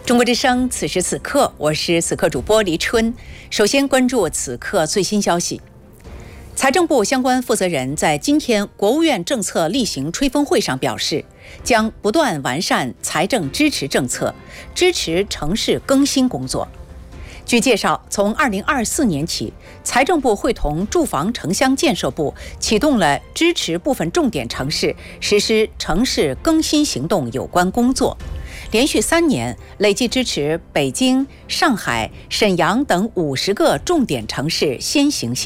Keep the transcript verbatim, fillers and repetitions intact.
中国之声，此时此刻，我是此刻主播黎春。首先关注此刻最新消息。财政部相关负责人在今天国务院政策例行吹风会上表示，将不断完善财政支持政策，支持城市更新工作。据介绍，从二零二四年起，财政部会同住房城乡建设部启动了支持部分重点城市实施城市更新行动有关工作。连续三年，累计支持北京、上海、沈阳等五十个重点城市先行性